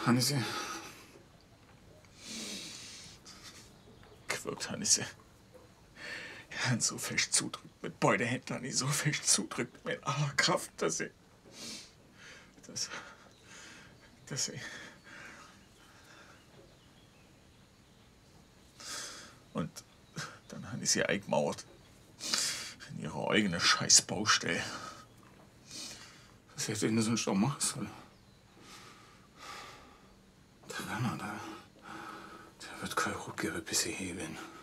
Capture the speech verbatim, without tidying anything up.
Habe ich sie? Gewirkt habe ich sie. Ich habe so fest zudrückt mit beiden Händen, habe ich so fest zudrückt mit aller Kraft, dass ich. dass. dass ich. Und dann habe ich sie eingemauert. In ihre eigene Scheißbaustelle. Was hätte ich denn sonst noch machen sollen? Der Werner, der, der wird keine Ruhe geben, bis ich hier bin.